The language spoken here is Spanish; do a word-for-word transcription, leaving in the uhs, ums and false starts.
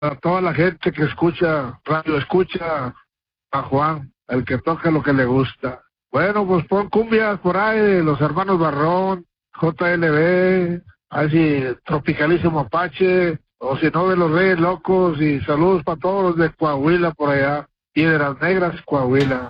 a toda la gente que escucha, radio escucha a Juan, el que toca lo que le gusta. Bueno, pues pon cumbias por ahí, los hermanos Barrón, J L B, así Tropicalísimo Apache, o si no de los Reyes Locos, y saludos para todos los de Coahuila por allá, Piedras Negras, Coahuila.